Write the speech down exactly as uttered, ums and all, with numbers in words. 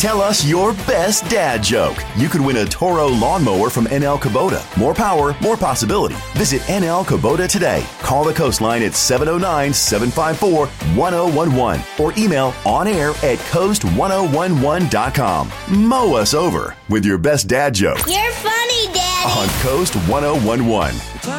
Tell us your best dad joke. You could win a Toro lawnmower from N L Kubota. More power, more possibility. Visit N L Kubota today. Call the Coastline at seven oh nine, seven five four, one oh one one or email on air at coast one oh one one dot com. Mow us over with your best dad joke You're funny, Daddy. on Coast one oh one one.